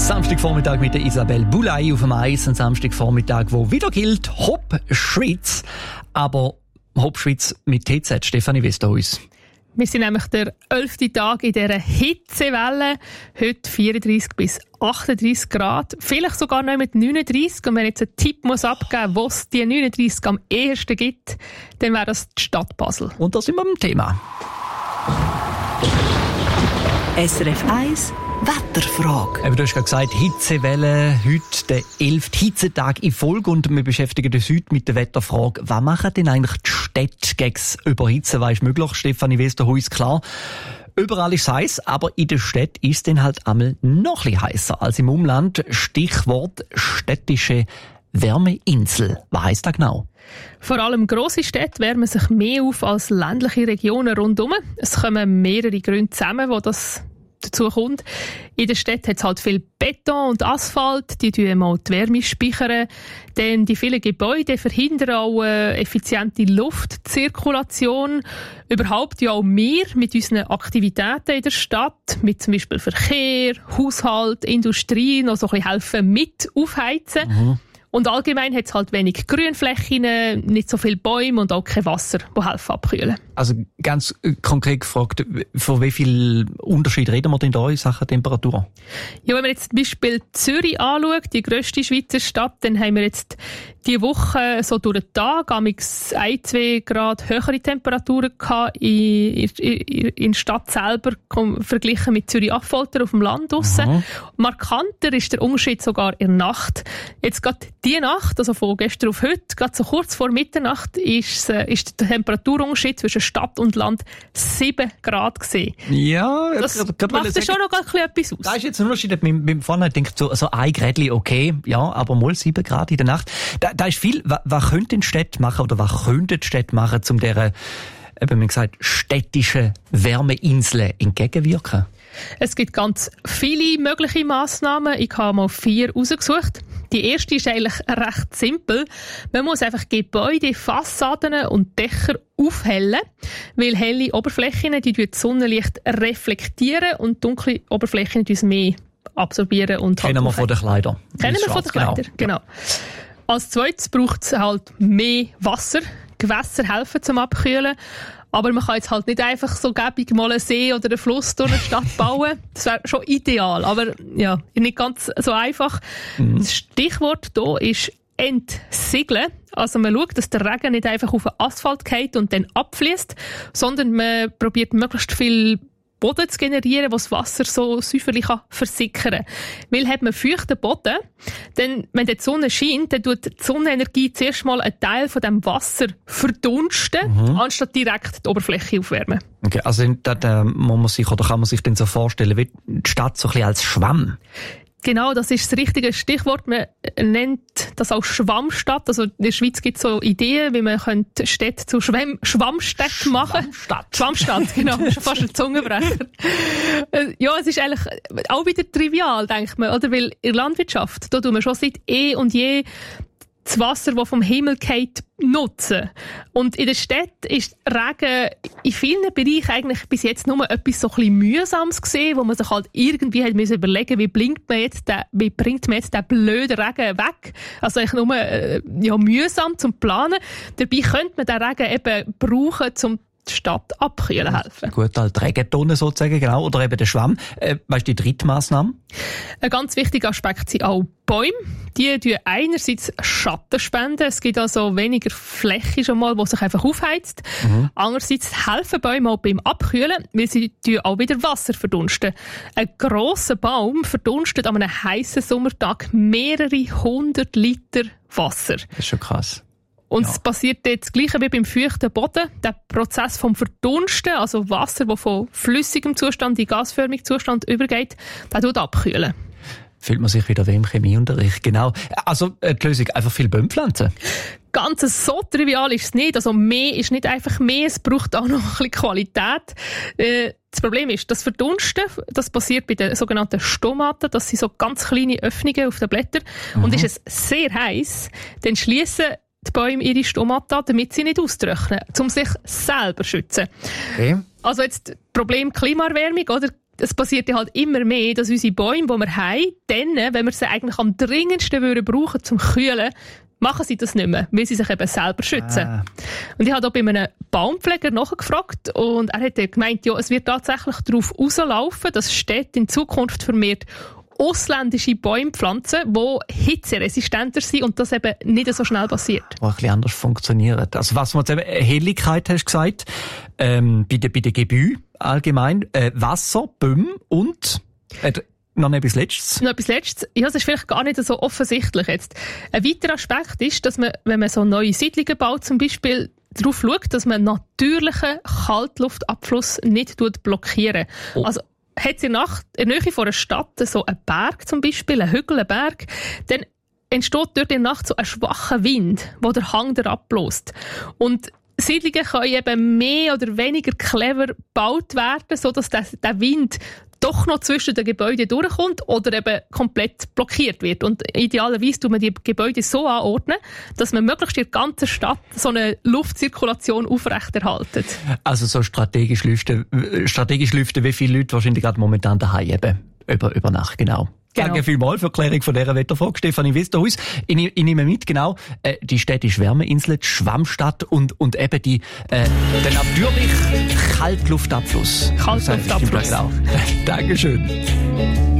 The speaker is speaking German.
Samstagvormittag mit der Isabelle Boulay auf dem Eis. Ein Samstagvormittag, wo wieder gilt, Hopp Schweiz. Aber Hopp Schweiz mit TZ, Stefanie Westerhuis. Wir sind nämlich der 11. Tag in dieser Hitzewelle. Heute 34 bis 38 Grad. Vielleicht sogar noch mit 39. Und wenn jetzt einen Tipp muss abgeben muss, wo es die 39 am ehesten gibt, dann wäre das die Stadt Basel. Und da sind wir beim Thema. SRF 1 Wetterfrage. Du hast gerade gesagt, Hitzewelle, heute der 11. Hitzetag in Folge und wir beschäftigen uns heute mit der Wetterfrage. Was machen denn eigentlich die Städte gegen das Überhitzen? Was ist möglich? Stefanie Westerhuis, klar. Überall ist es heiß, aber in der Stadt ist es dann halt einmal noch ein bisschen heißer als im Umland. Stichwort städtische Wärmeinsel. Was heisst das genau? Vor allem grosse Städte wärmen sich mehr auf als ländliche Regionen rundherum. Es kommen mehrere Gründe zusammen, wo das dazu kommt. In der Stadt hat es halt viel Beton und Asphalt, die speichern mal die Wärme speichern. Dann die vielen Gebäude verhindern auch effiziente Luftzirkulation. Überhaupt ja auch wir mit unseren Aktivitäten in der Stadt, mit zum Beispiel Verkehr, Haushalt, Industrie, noch so ein bisschen helfen mit aufheizen. Mhm. Und allgemein hat es halt wenig Grünflächen, nicht so viele Bäume und auch kein Wasser, das helfen abkühlen. Also ganz konkret gefragt, von wie viel Unterschied reden wir denn da in Sachen Temperatur? Ja, wenn man jetzt zum Beispiel Zürich anschaut, die grösste Schweizer Stadt, dann haben wir jetzt diese Woche so durch den Tag 1-2 Grad höhere Temperaturen gehabt in der Stadt selber, verglichen mit Zürich-Affolter auf dem Land draussen. Mhm. Markanter ist der Unterschied sogar in der Nacht. Jetzt gerade die Nacht, also von gestern auf heute, gerade so kurz vor Mitternacht, ist der Temperaturunterschied zwischen Stadt und Land 7 Grad gewesen. Ja, das macht ja schon noch etwas aus. Da ist jetzt ein Unterschied. Mit vorne denkt so ein Grädli, okay, ja, aber mal 7 Grad in der Nacht. Da ist viel. Was könnten die Städte machen oder was könnten die Städte machen, um dieser, eben wie gesagt, städtischen Wärmeinseln entgegenwirken? Es gibt ganz viele mögliche Massnahmen. Ich habe mal 4 rausgesucht. Die erste ist eigentlich recht simpel. Man muss einfach Gebäude, Fassaden und Dächer aufhellen, weil helle Oberflächen, die das Sonnenlicht reflektieren und dunkle Oberflächen die es mehr absorbieren und kennen wir von den Kleidern. Kennen wir von den Kleidern, genau. Als zweites braucht es halt mehr Wasser. Gewässer helfen zum Abkühlen. Aber man kann jetzt halt nicht einfach so gäbig mal einen See oder einen Fluss durch eine Stadt bauen. Das wäre schon ideal, aber ja, nicht ganz so einfach. Mhm. Das Stichwort hier ist Entsiegeln. Also man schaut, dass der Regen nicht einfach auf den Asphalt fällt und dann abfließt, sondern man probiert möglichst viel Boden zu generieren, wo das Wasser so säuferlich versickern kann. Weil hat man feuchten Boden, dann, wenn die Sonne scheint, dann tut die Sonnenenergie zuerst mal einen Teil von dem Wasser verdunsten, anstatt direkt die Oberfläche aufwärmen. Okay, also da muss man sich, oder kann man sich dann so vorstellen, wie die Stadt so ein bisschen als Schwamm? Genau, das ist das richtige Stichwort. Man nennt das auch Schwammstadt. Also in der Schweiz gibt es so Ideen, wie man Städte zu Schwammstädten machen könnte. Schwammstadt, genau. Das ist fast ein Zungenbrecher. Ja, es ist eigentlich auch wieder trivial, denkt man, oder? Weil in der Landwirtschaft, da tun wir schon seit und je das Wasser, das vom Himmel fällt, nutzen. Und in der Stadt ist Regen in vielen Bereichen eigentlich bis jetzt nur etwas so ein bisschen Mühsames gesehen, wo man sich halt irgendwie hat müssen überlegen, wie bringt man jetzt den blöden Regen weg? Also eigentlich nur mühsam zum Planen. Dabei könnte man den Regen eben brauchen, um die Stadt abkühlen helfen. Gut, halt Regentonne sozusagen, genau. Oder eben der Schwamm. Weißt du, die dritte Massnahme? Ein ganz wichtiger Aspekt sind auch Bäume. Die spenden einerseits Schatten spenden. Es gibt also weniger Fläche schon mal, die sich einfach aufheizt. Mhm. Andererseits helfen Bäume auch beim Abkühlen, weil sie auch wieder Wasser verdunsten. Ein grosser Baum verdunstet an einem heissen Sommertag mehrere 100 Liter Wasser. Das ist schon krass. Und es passiert jetzt das Gleiche wie beim feuchten Boden. Der Prozess vom Verdunsten, also Wasser, das von flüssigem Zustand in gasförmigen Zustand übergeht, der tut abkühlen. Fühlt man sich wieder wie im Chemieunterricht, genau. Also die Lösung, einfach viel Bäume pflanzen. Ganz so trivial ist es nicht. Also mehr ist nicht einfach mehr, es braucht auch noch ein bisschen Qualität. Das Problem ist, das Verdunsten, das passiert bei den sogenannten Stomaten. Das sind so ganz kleine Öffnungen auf den Blättern. Und ist es sehr heiß, dann schließen die Bäume ihre Stomata, damit sie nicht austrocknen, um sich selber zu schützen. Okay. Also jetzt Problem Klimaerwärmung, oder? es passiert ja halt immer mehr, dass unsere Bäume, die wir haben, dann, wenn wir sie eigentlich am dringendsten brauchen zum Kühlen, machen sie das nicht mehr, weil sie sich eben selber schützen. Und ich habe da bei einem Baumpfleger nachgefragt und er hat gemeint, ja, es wird tatsächlich darauf rauslaufen, dass Städte in Zukunft vermehrt ausländische Bäume pflanzen, die hitzeresistenter sind und das eben nicht so schnell passiert. Die ein bisschen anders funktionieren. Also was man jetzt eben, Helligkeit hast du gesagt, bei den Gebäuden allgemein, Wasser, Bäume und noch etwas Letztes. Ja, es ist vielleicht gar nicht so offensichtlich jetzt. Ein weiterer Aspekt ist, dass man, wenn man so neue Siedlungen baut, zum Beispiel darauf schaut, dass man natürlichen Kaltluftabfluss nicht blockieren. Also hat sie in der Nähe von einer Stadt so einen Berg zum Beispiel, einen Hügel, einen Berg, dann entsteht dort in der Nacht so ein schwacher Wind, der den Hang abbläst. Und Siedlungen können eben mehr oder weniger clever gebaut werden, sodass der Wind doch noch zwischen den Gebäuden durchkommt oder eben komplett blockiert wird. Und idealerweise tut man die Gebäude so anordnen, dass man möglichst in der ganzen Stadt so eine Luftzirkulation aufrechterhaltet. Also so strategisch lüften, wie viele Leute wahrscheinlich gerade momentan daheim eben über Nacht, genau. Danke vielmals für die Erklärung von dieser Wetterfrage, Stefanie Westerhuis. Ich nehme mit, genau, die städtische Wärmeinsel, die Schwammstadt und eben der natürliche Kaltluftabfluss. Kaltluftabfluss. Dankeschön.